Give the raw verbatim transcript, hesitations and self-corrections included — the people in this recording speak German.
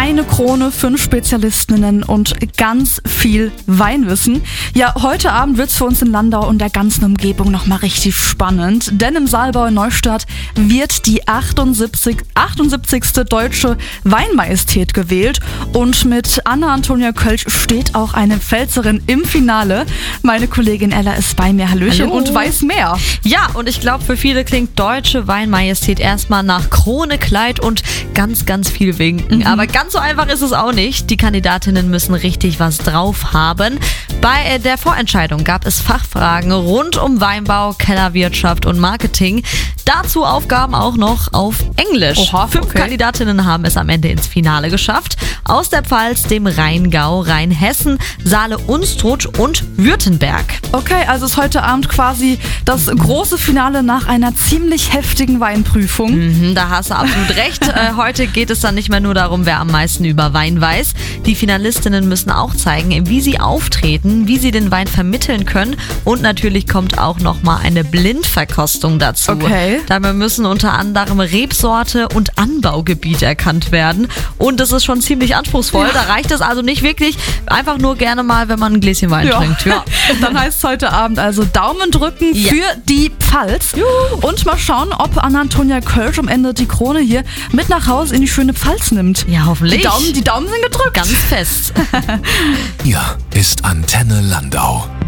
eine Krone, fünf Spezialistinnen und ganz viel Weinwissen. Ja, heute Abend wird's für uns in Landau und der ganzen Umgebung nochmal richtig spannend, denn im Saalbau in Neustadt wird die achtundsiebzigste Deutsche Weinmajestät gewählt und mit Anna-Antonia Kölsch steht auch eine Pfälzerin im Finale. Meine Kollegin Ella ist bei mir, Hallöchen, Hallo. Und weiß mehr. Ja, und ich glaube, für viele klingt Deutsche Weinmajestät erstmal nach Krone, Kleid und ganz, ganz viel Winken. Mhm. Aber ganz so einfach ist es auch nicht. Die Kandidatinnen müssen richtig was drauf haben. Bei der Vorentscheidung gab es Fachfragen rund um Weinbau, Kellerwirtschaft und Marketing. Dazu Aufgaben auch noch auf Englisch. Oha, Fünf okay. Kandidatinnen haben es am Ende ins Finale geschafft. Aus der Pfalz, dem Rheingau, Rheinhessen, Saale-Unstrut und Württemberg. Okay, also ist heute Abend quasi das große Finale nach einer ziemlich heftigen Weinprüfung. Mhm, da hast du absolut recht. Äh, heute geht es dann nicht mehr nur darum, wer am meisten über Wein weiß. Die Finalistinnen müssen auch zeigen, wie sie auftreten, wie sie den Wein vermitteln können. Und natürlich kommt auch nochmal eine Blindverkostung dazu. Okay. Dabei müssen unter anderem Rebsorte und Anbaugebiet erkannt werden. Und das ist schon ziemlich anspruchsvoll. Ja. Da reicht es also nicht wirklich einfach nur gerne mal, wenn man ein Gläschen Wein ja. trinkt. Ja. Dann heißt es heute Abend also Daumen drücken ja. für die Pfalz. Juhu. Und mal schauen, ob Anna-Antonia Kölsch am Ende die Krone hier mit nach Hause in die schöne Pfalz nimmt. Ja, hoffentlich. Die Daumen, die Daumen sind gedrückt. Ganz fest. Hier ist Antenne Landau.